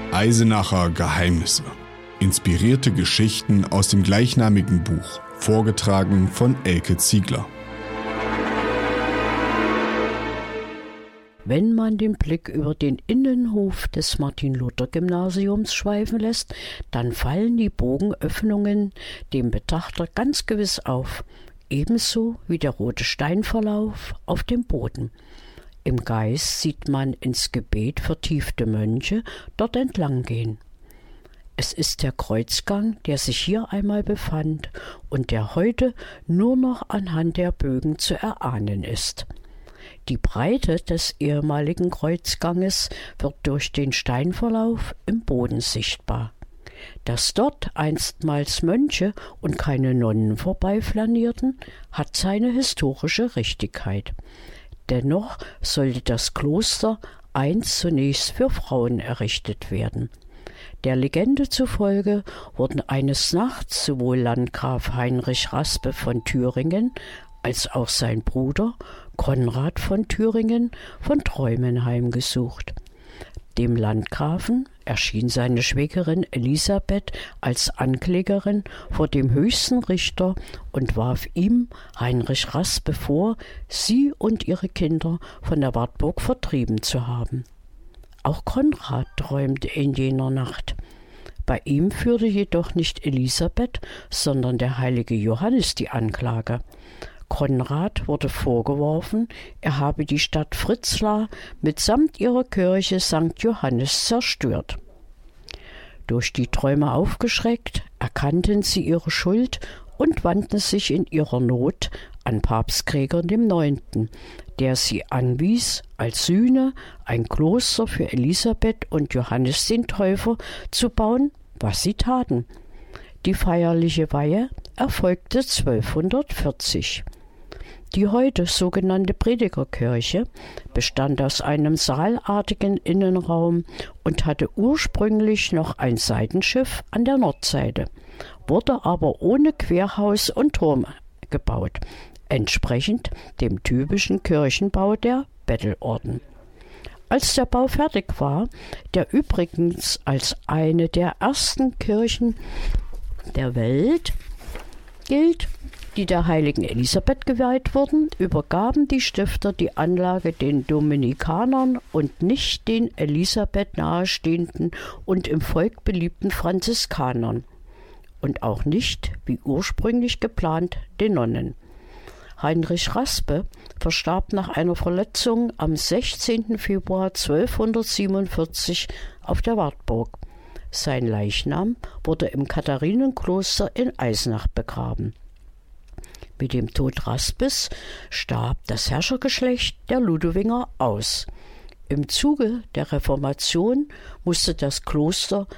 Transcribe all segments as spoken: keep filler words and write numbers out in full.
Eisenacher Geheimnisse. Inspirierte Geschichten aus dem gleichnamigen Buch, vorgetragen von Elke Ziegler. Wenn man den Blick über den Innenhof des Martin-Luther-Gymnasiums schweifen lässt, dann fallen die Bogenöffnungen dem Betrachter ganz gewiss auf, ebenso wie der rote Steinverlauf auf dem Boden. Im Geist sieht man ins Gebet vertiefte Mönche dort entlang gehen. Es ist der Kreuzgang, der sich hier einmal befand und der heute nur noch anhand der Bögen zu erahnen ist. Die Breite des ehemaligen Kreuzganges wird durch den Steinverlauf im Boden sichtbar. Dass dort einstmals Mönche und keine Nonnen vorbeiflanierten, hat seine historische Richtigkeit. Dennoch sollte das Kloster einst zunächst für Frauen errichtet werden. Der Legende zufolge wurden eines Nachts sowohl Landgraf Heinrich Raspe von Thüringen als auch sein Bruder Konrad von Thüringen von Träumen heimgesucht. Dem Landgrafen erschien seine Schwägerin Elisabeth als Anklägerin vor dem höchsten Richter und warf ihm, Heinrich Raspe, vor, sie und ihre Kinder von der Wartburg vertrieben zu haben. Auch Konrad träumte in jener Nacht. Bei ihm führte jedoch nicht Elisabeth, sondern der heilige Johannes die Anklage. Konrad wurde vorgeworfen, er habe die Stadt Fritzlar mitsamt ihrer Kirche Sankt Johannes zerstört. Durch die Träume aufgeschreckt, erkannten sie ihre Schuld und wandten sich in ihrer Not an Papst Gregor der Neunte., der sie anwies, als Sühne ein Kloster für Elisabeth und Johannes den Täufer zu bauen, was sie taten. Die feierliche Weihe erfolgte zwölfhundertvierzig. Die heute sogenannte Predigerkirche bestand aus einem saalartigen Innenraum und hatte ursprünglich noch ein Seitenschiff an der Nordseite, wurde aber ohne Querhaus und Turm gebaut, entsprechend dem typischen Kirchenbau der Bettelorden. Als der Bau fertig war, der übrigens als eine der ersten Kirchen der Welt gilt, die der heiligen Elisabeth geweiht wurden, übergaben die Stifter die Anlage den Dominikanern und nicht den Elisabeth nahestehenden und im Volk beliebten Franziskanern und auch nicht, wie ursprünglich geplant, den Nonnen. Heinrich Raspe verstarb nach einer Verletzung am sechzehnten Februar zwölfhundertsiebenundvierzig auf der Wartburg. Sein Leichnam wurde im Katharinenkloster in Eisenach begraben. Mit dem Tod Raspes starb das Herrschergeschlecht der Ludowinger aus. Im Zuge der Reformation musste das Kloster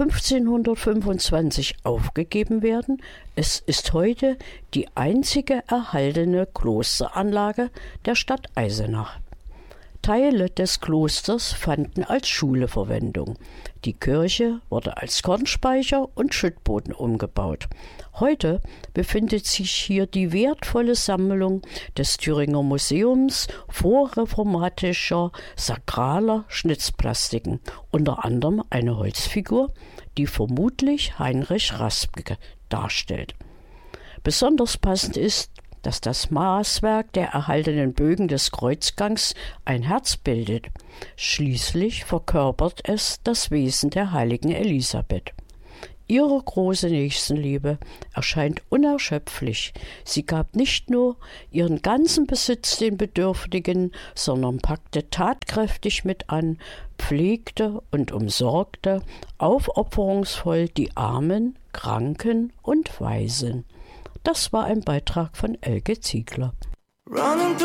fünfzehnhundertfünfundzwanzig aufgegeben werden. Es ist heute die einzige erhaltene Klosteranlage der Stadt Eisenach. Teile des Klosters fanden als Schule Verwendung. Die Kirche wurde als Kornspeicher und Schüttboden umgebaut. Heute befindet sich hier die wertvolle Sammlung des Thüringer Museums vorreformatischer sakraler Schnitzplastiken, unter anderem eine Holzfigur, die vermutlich Heinrich Raspe darstellt. Besonders passend ist, dass das Maßwerk der erhaltenen Bögen des Kreuzgangs ein Herz bildet. Schließlich verkörpert es das Wesen der heiligen Elisabeth. Ihre große Nächstenliebe erscheint unerschöpflich. Sie gab nicht nur ihren ganzen Besitz den Bedürftigen, sondern packte tatkräftig mit an, pflegte und umsorgte aufopferungsvoll die Armen, Kranken und Waisen. Das war ein Beitrag von Elke Ziegler.